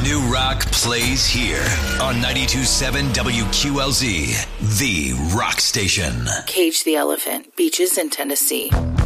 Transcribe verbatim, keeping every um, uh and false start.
New rock plays here on ninety-two point seven W Q L Z, the rock station. Cage the Elephant, Beaches in Tennessee.